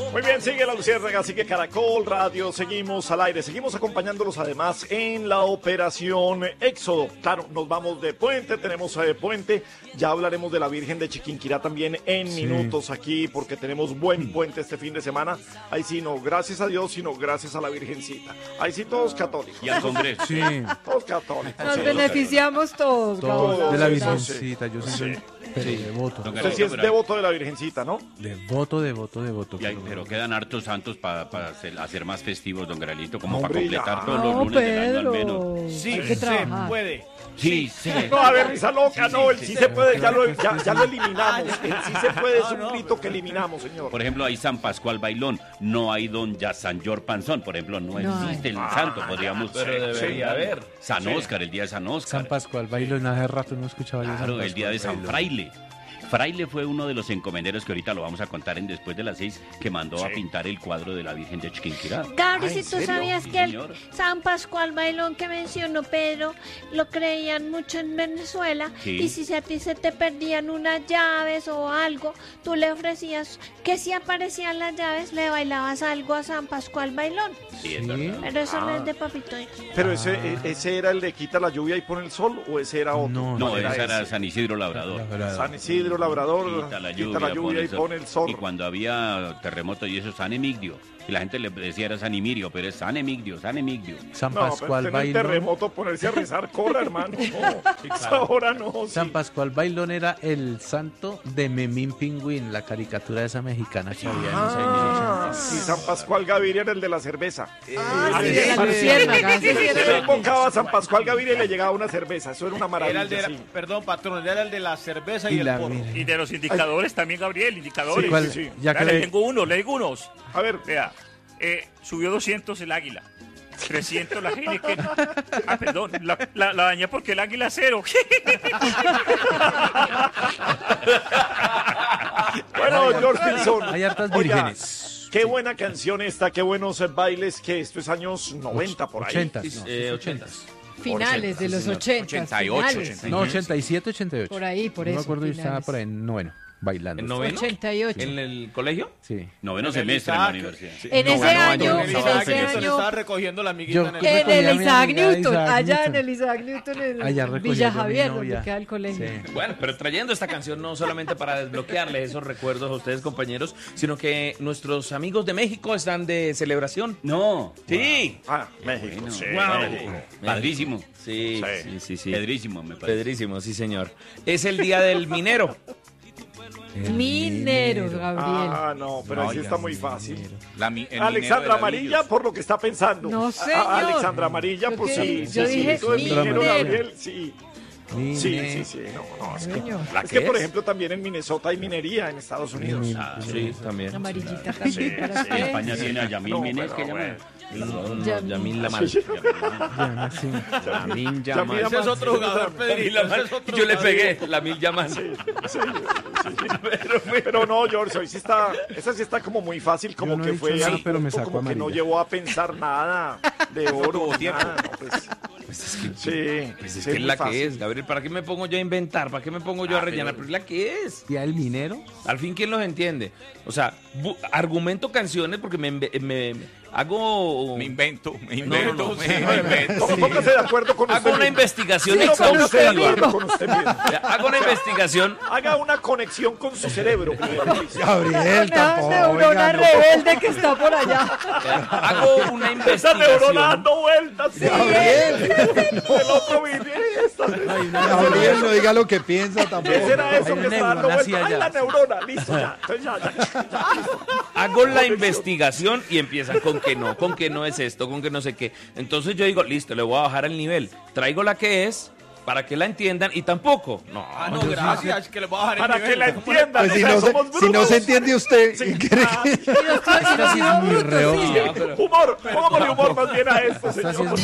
Muy bien, sigue la Luciérnaga, sigue Caracol Radio, seguimos al aire, seguimos acompañándolos además en la operación Éxodo. Claro, nos vamos de puente, tenemos puente, ya hablaremos de la Virgen de Chiquinquirá también en minutos aquí, porque tenemos buen puente este fin de semana. Ahí sí, no, gracias a Dios, sino gracias a la Virgencita. Ahí sí, todos católicos. Y al Congreso. Sí. Todos católicos. Nos beneficiamos todos, Todo de la sí, Virgencita, yo soy devoto. Usted sí es devoto de la Virgencita, ¿no? Devoto. Pero quedan hartos santos para hacer más festivos, don Garelito, como para Hombre, completar ya. todos los lunes del año al menos. Sí, hay que trabajar. Sí. No, a ver, risa loca, no, el sí se puede, ya lo eliminamos. El sí se puede es un grito que eliminamos, señor. Por ejemplo, hay San Pascual Bailón, no hay don San Yor Panzón, por ejemplo, no existe el santo, podríamos... Pero debería haber. San Óscar, el día de San Óscar. San Pascual Bailo, en hace rato no escuchaba yo. Claro, el día de San Fraile. Fraile fue uno de los encomenderos que ahorita lo vamos a contar en Después de las 6, que mandó a pintar el cuadro de la Virgen de Chiquinquirá. Gabri, ¿en si tú serio? sabías Sí, que el señor. San Pascual Bailón que mencionó Pedro lo creían mucho en Venezuela, Sí. y si a ti se te perdían unas llaves o algo, tú le ofrecías que si aparecían las llaves le bailabas algo a San Pascual Bailón. Sí, es verdad. Pero eso no es de Papito Dios. Pero ese era el de quita la lluvia y pone el sol, o ese era otro. No, No, ¿Cuál ese era ese? San Isidro Labrador. San Isidro Labrador, Quita la lluvia y pone el sol. Y cuando había terremotos y eso, San Emigdio. Y la gente le decía era San Emirio, pero es San Emigdio, San Emigdio. San No, Pascual pero en el Bailón. terremoto ponerse a rezar cola, hermano. No, esa hora no. San Sí. Pascual Bailón era el santo de Memín Pingüín, la caricatura esa mexicana que había en los años 80. Sí, San Pascual Gaviria era el de la cerveza. Sí, de la Luciérnaga, sí, Se era- le invocaba a San Pascual Gaviria y le llegaba una cerveza. Eso era una maravilla. Era el de sí. perdón, patrón, era el de la cerveza y, Y el la porro. mira. Y de los indicadores también, Gabriel, indicadores. Sí, ¿Cuál? sí, sí. Ya que Dale, le- le digo unos. A ver, Vea, subió 200 el águila. 300 la Heineken. Ah, perdón, la dañé porque el águila cero. bueno, George Wilson. Hay hartas Oiga, vírgenes. qué buena canción esta, qué buenos bailes, que esto es años 90 por ahí. 80. 80. finales de los 80. 88, No, 87, 88. Por ahí, por No eso. me acuerdo, yo estaba finales. por ahí en noveno, bailando. ¿En noveno? 88. ¿En el colegio? Sí. Noveno En el semestre en la Isaac. universidad. Sí. En ese Noveno año, En en el ese Isaac Newton año. estaba recogiendo la amiguita Yo- en el ¿Qué? En recogí el a mi Isaac amiga Newton, Isaac allá Newton. en el Isaac Newton, Allá en recogí Villa yo a mi Javier, novia. donde queda el colegio. Sí. Bueno, pero trayendo esta canción no solamente para desbloquearles esos recuerdos a ustedes, compañeros, sino que nuestros amigos de México están de celebración. No. Sí. Ah, México, sí. Wow. Padrísimo. Sí, Sí. sí. Pedrísimo, me parece. Pedrísimo, sí, señor. Es el día del minero. Mineros, Gabriel. Ah, no, pero así está muy fácil. Alexandra Alexandra Amarilla, por lo que está pensando. No, señor. Alexandra Amarilla, Yo pues que- sí. yo sí, dije tú eres minero. minero, Gabriel, sí. Mine- Sí. No, es que, Señor. es que, por ejemplo, también en Minnesota hay minería en Estados Unidos. Sí, también. Amarillita también para En usted. España tiene a Yamil No, Mines, pero que llama. No, Yamil. Yamil Lamal. Sí. Lamin Yamal. Yamal. Ese es otro jugador, Pedrito. ese es otro Yo le jugador. pegué, Lamil Yamal. Pero no, George, hoy sí está, esa sí está como muy fácil, como Yo no que he dicho fue nada, al pero me punto, sacó como que no amarilla. llevó a pensar nada de oro, nada, no, pues, sí, Pues sí, es que es muy la fácil. que es, Gabriel. ¿Para qué me pongo yo a inventar? ¿Para qué me pongo yo a rellenar? Pero es la que es. ¿Día del minero? Al fin, ¿quién los entiende? O sea, argumento canciones porque me hago... Me invento. no, Póngase de acuerdo con usted Hago una mismo. investigación Sí, póngase de exhaustiva. acuerdo con usted mismo. Hago una investigación. Haga una conexión con su cerebro. Gabriel, Una neurona rebelde que está por allá. Hago una Esa neurona investigación. dando vueltas. Sí. El otro video. Gabriel, no diga lo que piensa tampoco. ¿Qué será eso Hay que una está dando neurona así vueltas? Ay, allá. la neurona. Listo, ya. Entonces ya. Hago la investigación y empiezan con que no es esto, con que no sé qué. Entonces yo digo, listo, le voy a bajar el nivel. Traigo la que es para que la entiendan y tampoco. No, no, gracias, que le voy a bajar Para que la entiendan. Pues si o sea, no, somos si no brutos. se entiende usted, Sí, ¿qué quiere que- Esta sí es muy re obvia. Humor, póngale humor más bien a esto, Esta sí señor. es